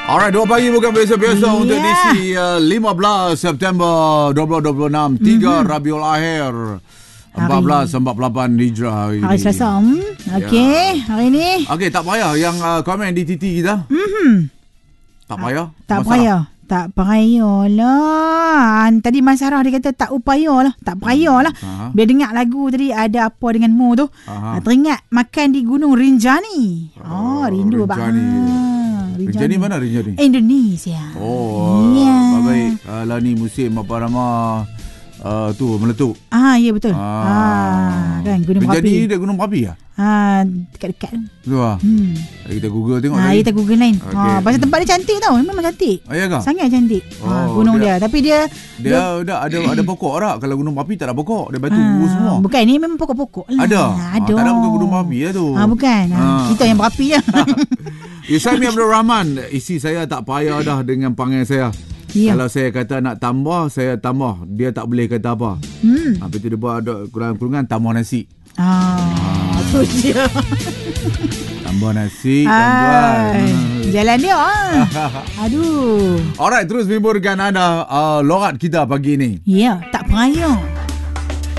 Alright, 2 pagi bukan biasa-biasa untuk edisi 15 September 2026, 3 Rabiul Akhir 1448 Hijrah hari Selasa. Okey, hari ni. Okey, tak payah yang komen di TT kita. Tak payah. Tak payah. Tak payahlah. Tadi Mas Sarah dia kata tak upaya lah. Tak payahlah. Dia dengar lagu tadi Ada Apa Denganmu tu. Teringat makan di Gunung Rinjani. Rindu abang. Rinjani mana Rinjani? Indonesia. Baik. Lah ni musim apa nama tu meletup. Ya betul. Kan Gunung Berapi. Rinjani dia Gunung Berapi lah? Dekat-dekat tu lah. Kita Google tengok kita Google lain. Okay. Pasal tempat dia cantik tau. Memang cantik. Ya ke? Sangat cantik. Gunung dia. Tapi dia ada pokok tak? Kalau Gunung Berapi tak ada pokok. Dia batu semua. Bukan, ni memang pokok-pokok lah. Ada? Ada. Tak ada bukan Gunung Berapi lah tu. Bukan. Kita yang berapi je. Isami Abdul Rahman. Isi saya tak payah dah dengan panggil saya. Kalau saya kata nak tambah, saya tambah. Dia tak boleh kata apa. Lepas tu dia buat ada kurang-kurungan tambah nasi. Tu dia. Tambah nasi, tuan-tuan. Jalan dia. Aduh. Alright, terus memborkan anda logat kita pagi ni. Ya, tak payah.